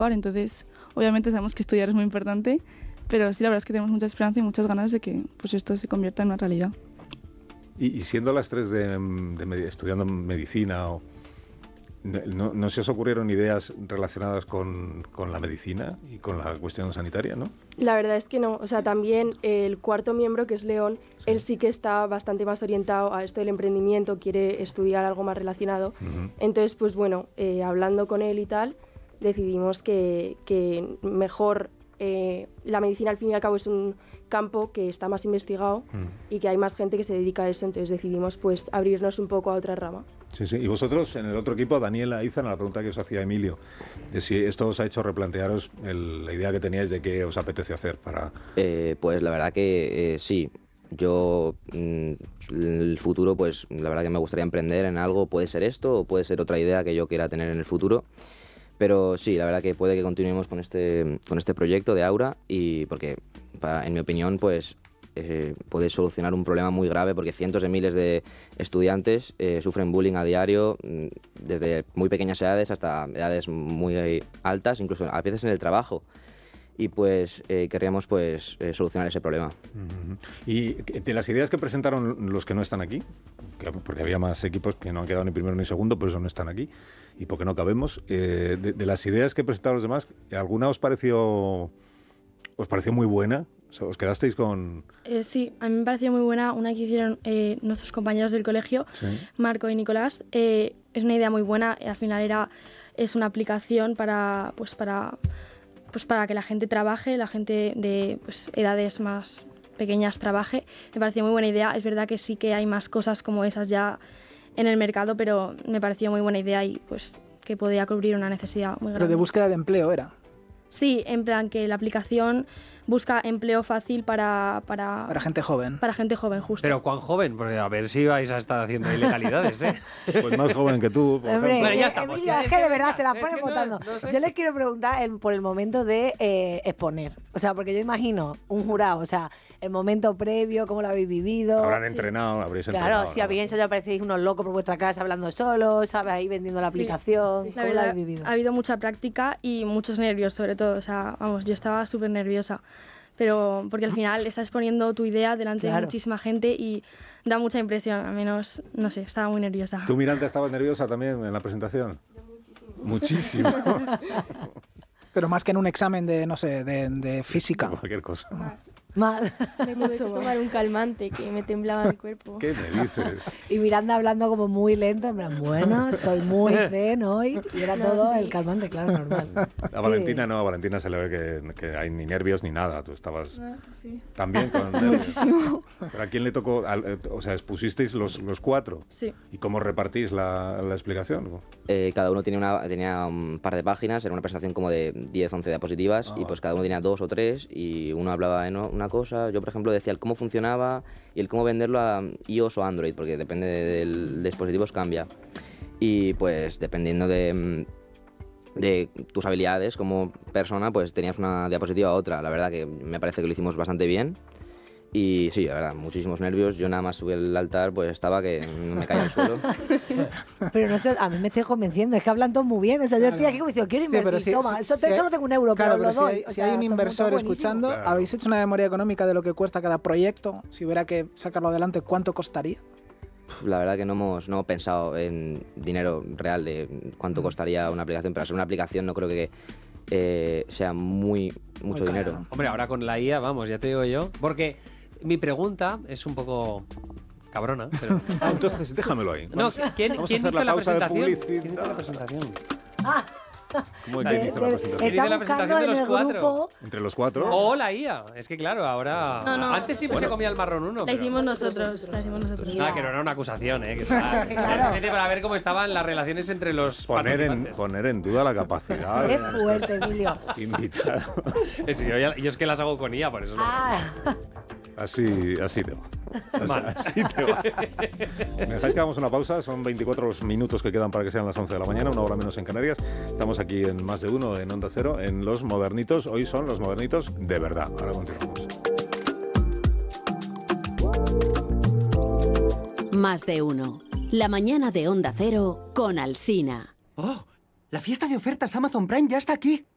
entonces obviamente sabemos que estudiar es muy importante, pero sí, la verdad es que tenemos mucha esperanza y muchas ganas de que pues esto se convierta en una realidad. Y siendo las tres estudiando medicina, ¿no se os ocurrieron ideas relacionadas con la medicina y con la cuestión sanitaria, no? La verdad es que no. O sea, también el cuarto miembro, que es León, sí, él sí que está bastante más orientado a esto del emprendimiento, quiere estudiar algo más relacionado. Uh-huh. Entonces, pues bueno, hablando con él y tal, decidimos que mejor la medicina al fin y al cabo es un campo que está más investigado y que hay más gente que se dedica a eso, entonces decidimos pues abrirnos un poco a otra rama. Sí, sí. Y vosotros en el otro equipo, Daniela Izan, la pregunta que os hacía Emilio, de si esto os ha hecho replantearos la idea que teníais de qué os apetece hacer para... Pues la verdad que sí. Yo, el futuro, pues la verdad que me gustaría emprender en algo, puede ser esto o puede ser otra idea que yo quiera tener en el futuro. Pero sí, la verdad que puede que continuemos con este proyecto de Aura y porque, en mi opinión, pues puede solucionar un problema muy grave porque cientos de miles de estudiantes sufren bullying a diario desde muy pequeñas edades hasta edades muy altas, incluso a veces en el trabajo. Y pues querríamos pues solucionar ese problema. Uh-huh. Y de las ideas que presentaron los que no están aquí, porque había más equipos que no han quedado ni primero ni segundo, por eso no están aquí, y porque no cabemos, de las ideas que presentaron los demás, ¿alguna os pareció muy buena? O sea, ¿os quedasteis con...? Sí, a mí me pareció muy buena una que hicieron nuestros compañeros del colegio, ¿sí? Marco y Nicolás. Es una idea muy buena, al final es una aplicación para que la gente trabaje, la gente de edades más pequeñas trabaje. Me pareció muy buena idea. Es verdad que sí que hay más cosas como esas ya en el mercado, pero me pareció muy buena idea y pues que podía cubrir una necesidad muy grande. Pero de búsqueda de empleo era. Sí, en plan que la aplicación busca empleo fácil para gente joven. Para gente joven, justo. Pero ¿cuán joven? Porque a ver si vais a estar haciendo ilegalidades, ¿eh? Pues más joven que tú, por Hombre, ejemplo. Bueno, ya estamos. Emilio, es que de verdad se la ponen que votando. no sé. Yo les quiero preguntar por el momento de exponer. O sea, porque yo imagino un jurado, o sea, el momento previo, cómo lo habéis vivido. Habrán entrenado, habréis entrenado. Claro, si habéis ensayado, parecéis unos locos por vuestra casa hablando solos, ¿sabes? Ahí vendiendo la aplicación. Sí, ¿Cómo la lo verdad, habéis vivido? ha habido mucha práctica y muchos nervios, sobre todo. O sea, vamos, yo estaba súper nerviosa. Pero porque al final estás poniendo tu idea delante de muchísima gente y da mucha impresión, al menos, no sé, estaba muy nerviosa. ¿Tú, Miranda, estabas nerviosa también en la presentación? Muchísimo. Pero más que en un examen de, no sé, de física. Cualquier cosa. Más. Me tuve que tomar un calmante que me temblaba el cuerpo. ¿Qué me dices? Y Miranda hablando como muy lento, en plan, bueno, estoy muy zen hoy. Y era todo el calmante, claro, normal. A Valentina no, a Valentina se le ve que hay ni nervios ni nada. Tú estabas también con nervios. Muchísimo. ¿Pero a quién le tocó? O sea, expusisteis los cuatro. Sí. ¿Y cómo repartís la explicación? Cada uno tenía un par de páginas, era una presentación como de 10, 11 diapositivas y pues cada uno tenía 2 o 3 y uno hablaba en una cosa. Yo, por ejemplo, decía el cómo funcionaba y el cómo venderlo a iOS o Android, porque depende del dispositivo cambia. Y pues dependiendo de tus habilidades como persona, pues tenías una diapositiva a otra. La verdad que me parece que lo hicimos bastante bien. Y sí, la verdad, muchísimos nervios. Yo nada más subí al altar, pues estaba que no me caía al suelo. Pero no sé, a mí me estoy convenciendo, es que hablan todos muy bien. O sea, yo estoy aquí como diciendo, quiero invertir, toma, solo tengo un euro, claro, pero lo doy. Si hay un inversor escuchando, ¿habéis hecho una memoria económica de lo que cuesta cada proyecto? Si hubiera que sacarlo adelante, ¿cuánto costaría? La verdad que no hemos pensado en dinero real de cuánto costaría una aplicación, pero al ser una aplicación no creo que sea mucho dinero. ¿No? Hombre, ahora con la IA, vamos, ya te digo yo, porque mi pregunta es un poco cabrona, pero... Entonces déjamelo ahí. No, ¿quién hizo la presentación? ¿Quién hizo la presentación? ¿Cómo que hizo la presentación? ¿Quién hizo la presentación de los cuatro? ¿Entre los cuatro? O la IA. Es que claro, ahora... No. Antes siempre se comía el marrón uno. La hicimos nosotros. Ah, que no era una acusación, que está... Claro. Para ver cómo estaban las relaciones entre los participantes. Poner en duda la capacidad. Qué fuerte, Emilio. Invitado. Yo es que las hago con IA, por eso. Así te va. Así te va. ¿Me dejáis que hagamos una pausa? Son 24 los minutos que quedan para que sean las 11 de la mañana, una hora menos en Canarias. Estamos aquí en Más de Uno, en Onda Cero, en Los Modernitos. Hoy son Los Modernitos de verdad. Ahora continuamos. Más de Uno. La mañana de Onda Cero con Alsina. ¡Oh! La fiesta de ofertas Amazon Prime ya está aquí.